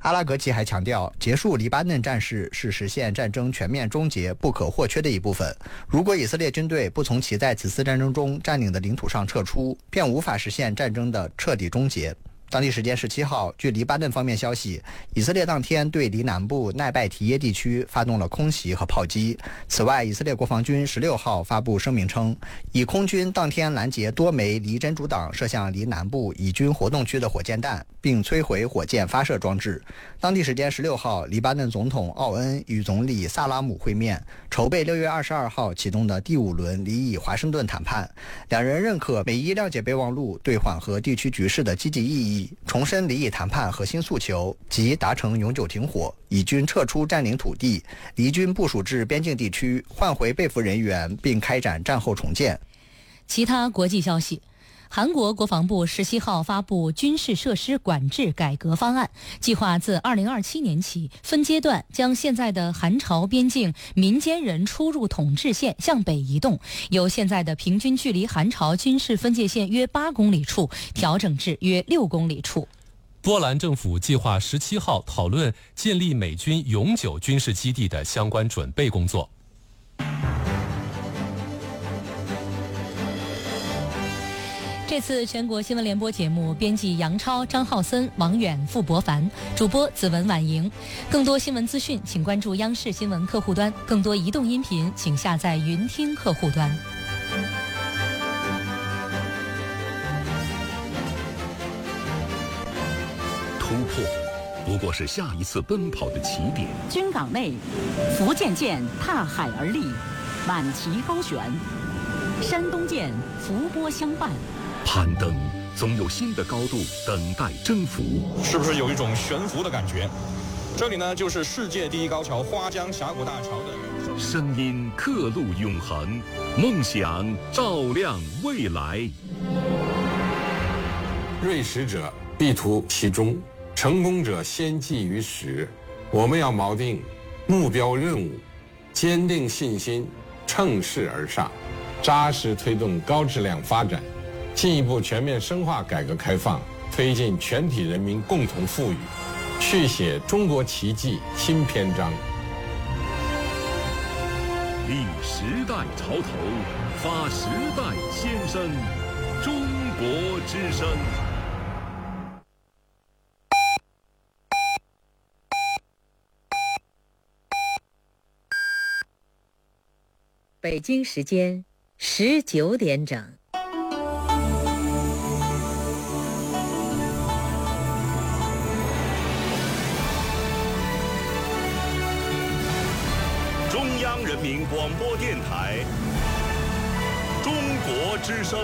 阿拉格齐还强调，结束黎巴嫩战事是实现战争全面终结不可或缺的一部分。如果以色列军队不从其在此次战争中占领的领土上撤出，便无法实现战争的彻底终结。当地时间17号，据黎巴嫩方面消息，以色列当天对黎南部奈拜提耶地区发动了空袭和炮击。此外，以色列国防军16号发布声明称，以空军当天拦截多枚黎真主党射向黎南部以军活动区的火箭弹，并摧毁火箭发射装置。当地时间16号，黎巴嫩总统奥恩与总理萨拉姆会面，筹备6月22号启动的第5轮黎以华盛顿谈判。两人认可美伊谅解备忘录对缓和地区局势的积极意义，重申黎以谈判核心诉求，即达成永久停火，以军撤出占领土地，黎军部署至边境地区，换回被俘人员，并开展战后重建。 其他国际消息，韩国国防部17号发布军事设施管制改革方案，计划自2027年起分阶段将现在的韩朝边境民间人出入统治线向北移动，由现在的平均距离韩朝军事分界线约8公里处调整至约6公里处。 波兰政府计划17号讨论建立美军永久军事基地的相关准备工作。 这次全国新闻联播节目，编辑杨超、张浩森、王远、傅博凡，主播子文、婉莹。更多新闻资讯，请关注央视新闻客户端；更多移动音频，请下载云听客户端。 突破不过是下一次奔跑的起点。 军港内，福建舰踏海而立，满旗高悬；山东舰伏波相伴。 攀登总有新的高度等待征服， 是不是有一种悬浮的感觉？这里呢，就是世界第一高桥花江峡谷大桥的声音刻录永恒，梦想照亮未来。 锐识者必图其中，成功者先记于始。我们要锚定目标任务，坚定信心，乘势而上，扎实推动高质量发展，进一步全面深化改革开放，推进全体人民共同富裕，续写中国奇迹新篇章。 立时代潮头，发时代先声，中国之声。 北京时间19点整。 中央人民广播电台，中国之声。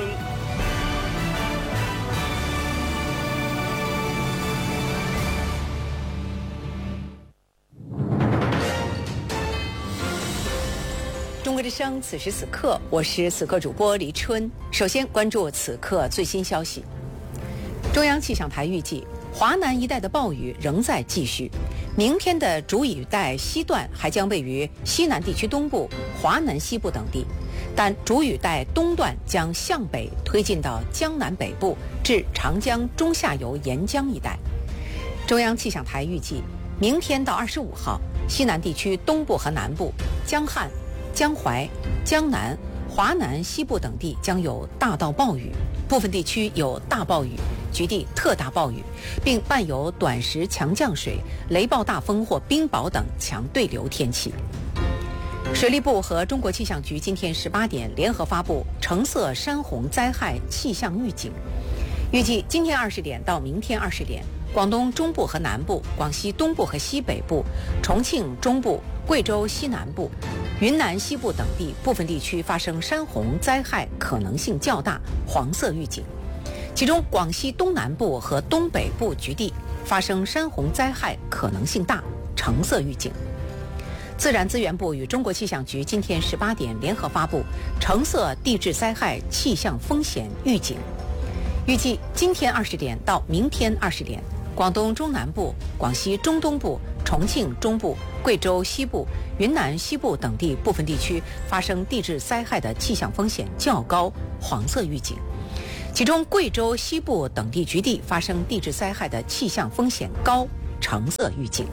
中国之声，此时此刻，我是此刻主播李春。首先关注此刻最新消息。中央气象台预计，华南一带的暴雨仍在继续，明天的主雨带西段还将位于西南地区东部、华南西部等地，但主雨带东段将向北推进到江南北部至长江中下游沿江一带。中央气象台预计，明天到25号，西南地区东部和南部、江汉、江淮、江南、华南西部等地将有大到暴雨，部分地区有大暴雨，局地特大暴雨，并伴有短时强降水、雷暴大风或冰雹等强对流天气。水利部和中国气象局今天18点联合发布橙色山洪灾害气象预警，预计今天20点到明天20点，广东中部和南部、广西东部和西北部、重庆中部、贵州西南部、云南西部等地部分地区发生山洪灾害可能性较大，黄色预警。其中广西东南部和东北部局地发生山洪灾害可能性大，橙色预警。自然资源部与中国气象局今天18点联合发布橙色地质灾害气象风险预警，预计今天20点到明天20点，广东中南部、广西中东部、重庆中部、贵州西部、云南西部等地部分地区发生地质灾害的气象风险较高，黄色预警。其中贵州西部等地局地发生地质灾害的气象风险高， 橙色预警。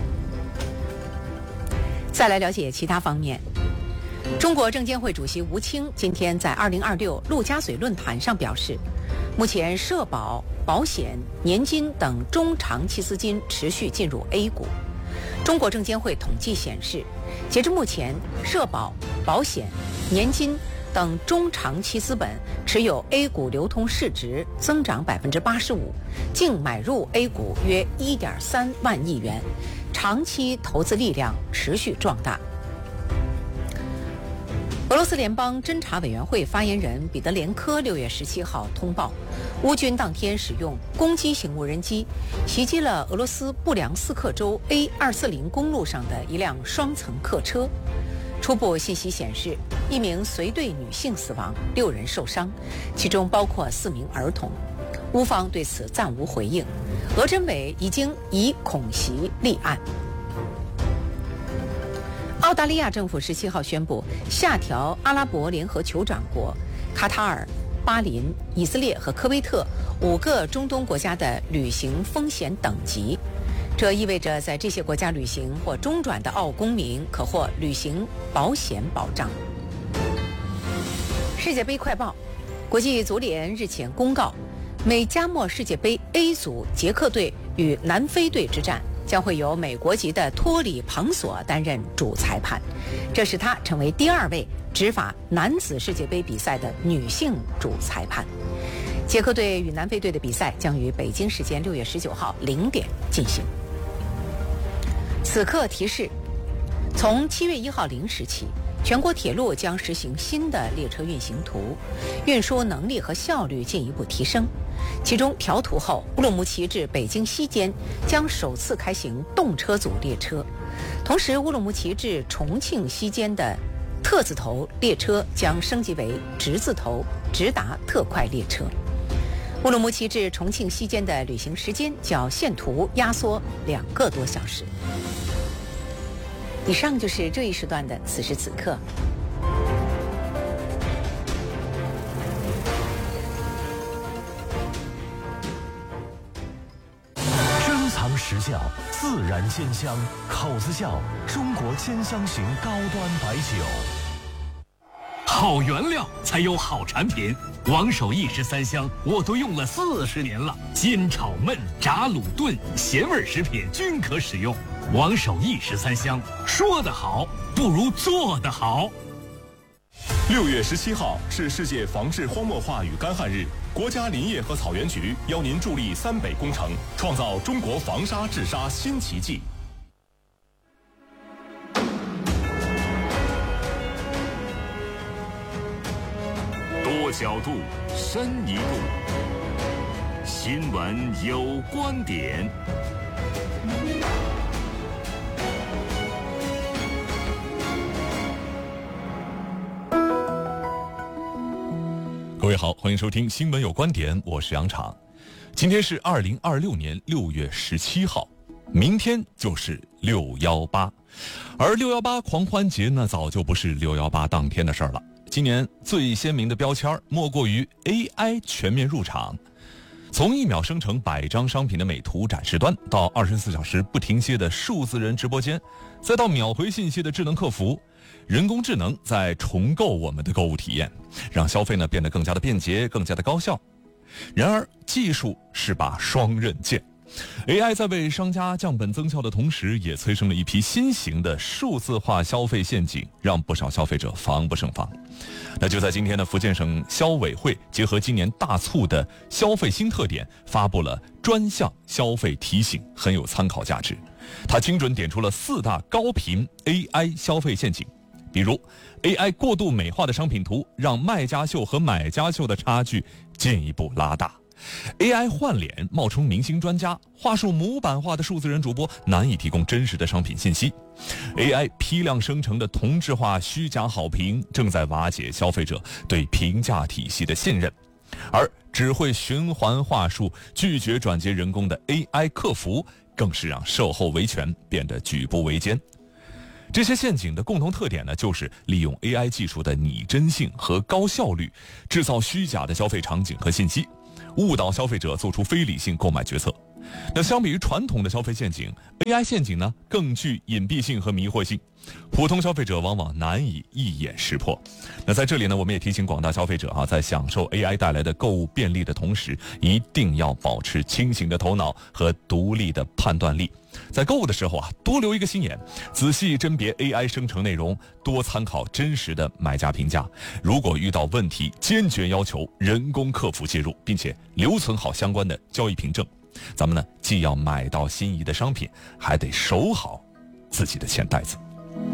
再来了解其他方面。中国证监会主席吴清今天在2026陆家嘴论坛上表示，目前社保、保险、年金等中长期资金持续进入 A 股。中国证监会统计显示，截至目前，社保、保险、年金等中长期资本持有 A 股流通市值增长85%，净买入 A 股约1.3万亿元，长期投资力量持续壮大。俄罗斯联邦侦察委员会发言人彼得连科6月17号通报，乌军当天使用攻击型无人机袭击了俄罗斯布良斯克州 A240 公路上的一辆双层客车。初步信息显示，1名随队女性死亡，6人受伤，其中包括4名儿童。乌方对此暂无回应，俄侦委已经以恐袭立案。澳大利亚政府17号宣布下调阿拉伯联合酋长国、卡塔尔、巴林、以色列和科威特5个中东国家的旅行风险等级。这意味着在这些国家旅行或中转的澳公民可获旅行保险保障。世界杯快报：国际足联日前公告，美加墨世界杯 A 组捷克队与南非队之战将会由美国籍的托里·庞索担任主裁判，这使他成为第2位执法男子世界杯比赛的女性主裁判。捷克队与南非队的比赛将于北京时间6月19号0点进行。此刻提示：从7月1号0时起，全国铁路将实行新的列车运行图，运输能力和效率进一步提升。其中调图后，乌鲁木齐至北京西间将首次开行动车组列车，同时乌鲁木齐至重庆西间的特字头列车将升级为直字头直达特快列车。乌鲁木齐至重庆西间的旅行时间较线图压缩2个多小时。以上就是这一时段的此时此刻。 珍藏实窖，自然鲜香，口子窖中国鲜香型高端白酒。 好原料才有好产品，王守义13香我都用了40年了，煎炒焖炸卤炖咸味食品均可使用。王守义13香，说得好不如做得好。 6月17号是世界防治荒漠化与干旱日，国家林业和草原局邀您助力三北工程，创造中国防沙治沙新奇迹。 多角度，深一步。新闻有观点。 各位好，欢迎收听新闻有观点，我是杨昶。今天是2026年6月17号，明天就是618，而618狂欢节呢，早就不是618当天的事儿了。今年最鲜明的标签莫过于 AI 全面入场。从1秒生成100张商品的美图展示端，到24小时不停歇的数字人直播间，再到秒回信息的智能客服，人工智能在重构我们的购物体验，让消费呢变得更加的便捷，更加的高效。然而，技术是把双刃剑。AI 在为商家降本增效的同时，也催生了一批新型的数字化消费陷阱，让不少消费者防不胜防。那就在今天的福建省消委会结合今年大促的消费新特点，发布了专项消费提醒，很有参考价值。它精准点出了4大高频 AI 消费陷阱，比如 AI 过度美化的商品图，让卖家秀和买家秀的差距进一步拉大。AI 换脸冒充明星专家，话术模板化的数字人主播难以提供真实的商品信息。AI 批量生成的同质化虚假好评正在瓦解消费者对评价体系的信任，而只会循环话术、拒绝转接人工的 AI 客服，更是让售后维权变得举步维艰。这些陷阱的共同特点呢，就是利用 AI 技术的拟真性和高效率，制造虚假的消费场景和信息，误导消费者做出非理性购买决策。 那相比于传统的消费陷阱 ，AI 陷阱呢更具隐蔽性和迷惑性，普通消费者往往难以一眼识破。那在这里呢，我们也提醒广大消费者啊，在享受 AI 带来的购物便利的同时，一定要保持清醒的头脑和独立的判断力。在购物的时候啊，多留一个心眼，仔细甄别 AI 生成内容，多参考真实的买家评价。如果遇到问题，坚决要求人工客服介入，并且留存好相关的交易凭证。咱们呢，既要买到心仪的商品，还得守好自己的钱袋子。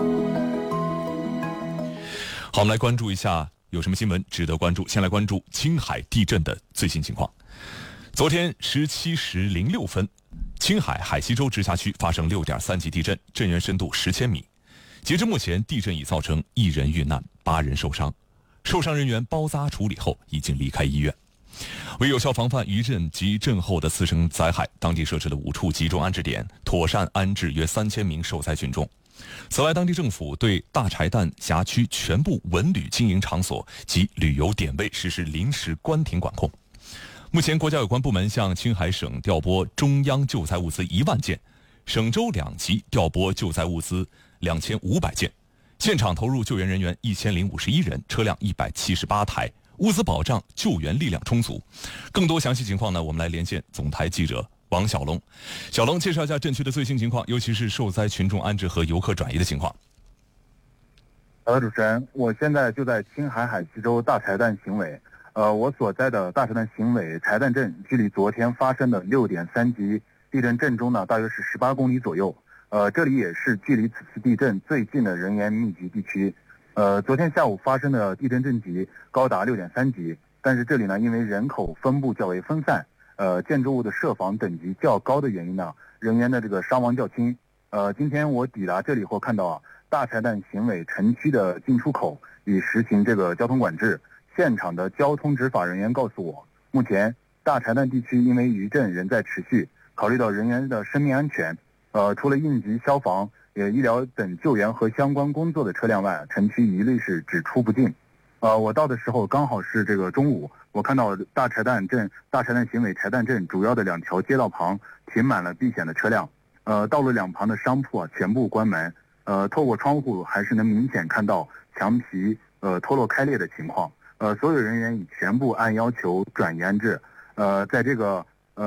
好，我们来关注一下有什么新闻值得关注。先来关注青海地震的最新情况。昨天17时06分，青海海西州直辖区发生6.3级地震，震源深度10千米。截至目前，地震已造成1人遇难，8人受伤，受伤人员包扎处理后已经离开医院。为有效防范余震及震后的次生灾害，当地设置了5处集中安置点，妥善安置约3000名受灾群众。此外，当地政府对大柴旦辖区全部文旅经营场所及旅游点位实施临时关停管控。目前，国家有关部门向青海省调拨中央救灾物资1万件，省州2级调拨救灾物资2500件，现场投入救援人员1051人，车辆178台，物资保障救援力量充足。更多详细情况呢，我们来连线总台记者王小龙。小龙，介绍一下震区的最新情况，尤其是受灾群众安置和游客转移的情况。 好的，主持人，我现在就在青海海西州大柴旦行委。我所在的大柴旦行委柴旦镇，距离昨天发生的6.3级地震震中呢，大约是18公里左右。这里也是距离此次地震最近的人员密集地区。昨天下午发生的地震震级高达6.3级，但是这里呢，因为人口分布较为分散，建筑物的设防等级较高的原因呢，人员的这个伤亡较轻。今天我抵达这里后看到啊，大柴旦行委城区的进出口已实行这个交通管制。现场的交通执法人员告诉我，目前大柴旦地区因为余震仍在持续，考虑到人员的生命安全，除了应急消防、医疗等救援和相关工作的车辆外，城区一律是只出不进。我到的时候刚好是这个中午，我看到大柴旦行委柴旦镇主要的2条街道旁停满了避险的车辆，道路两旁的商铺全部关门，透过窗户还是能明显看到墙皮脱落开裂的情况。所有人员已全部按要求转移安置。在这个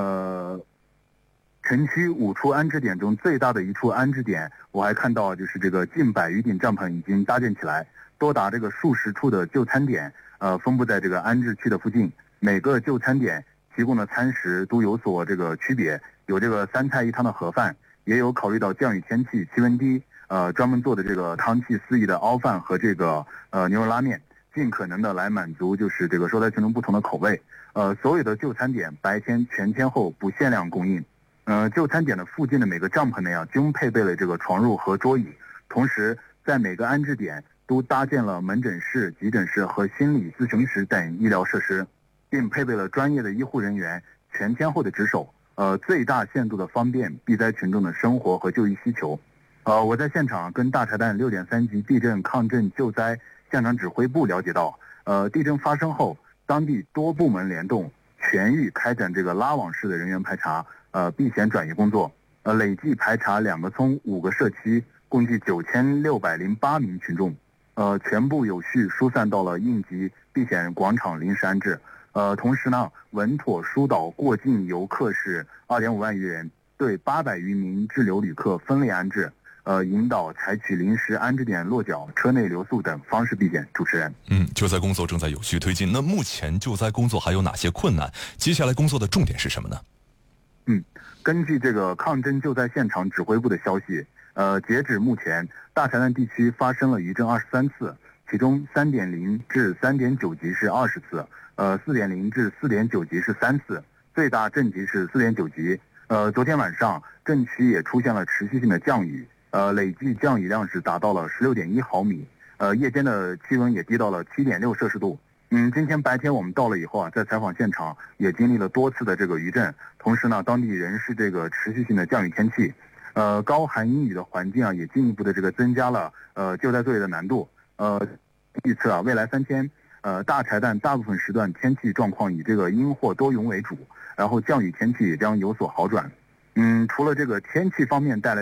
城区5处安置点中，最大的1处安置点，我还看到就是这个近100余顶帐篷已经搭建起来，多达这个数十处的就餐点，分布在这个安置区的附近。每个就餐点提供的餐食都有所这个区别，有这个3菜1汤的盒饭，也有考虑到降雨天气、气温低，专门做的这个汤气四溢的熬饭和这个牛肉拉面。尽可能的来满足就是这个受灾群众不同的口味。所有的就餐点白天全天候不限量供应。就餐点的附近的每个帐篷内均配备了这个床褥和桌椅，同时在每个安置点都搭建了门诊室、急诊室和心理咨询室等医疗设施，并配备了专业的医护人员全天候的值守，最大限度的方便避灾群众的生活和就医需求。我在现场跟大柴旦6.3级地震抗震救灾现场指挥部了解到，地震发生后，当地多部门联动，全域开展这个拉网式的人员排查，避险转移工作，累计排查2个村5个社区，共计9608名群众，全部有序疏散到了应急避险广场临时安置。同时呢，稳妥疏导过境游客是2.5万余人，对800余名滞留旅客分类安置。引导采取临时安置点落脚、车内留宿等方式避险。主持人， 救灾工作正在有序推进。那目前救灾工作还有哪些困难？接下来工作的重点是什么呢？ 根据这个抗震救灾现场指挥部的消息，截止目前，大柴旦地区发生了余震23次，其中3.0至3.9级是20次，4.0至4.9级是3次，最大震级是4.9级。昨天晚上震区也出现了持续性的降雨。累计降雨量是达到了16.1毫米，夜间的气温也低到了7.6摄氏度。今天白天我们到了以后在采访现场也经历了多次的这个余震，同时呢，当地仍是这个持续性的降雨天气，高寒阴雨的环境也进一步的这个增加了救灾作业的难度。预测未来3天，大柴旦大部分时段天气状况以这个阴或多云为主，然后降雨天气也将有所好转。 除了这个天气方面带来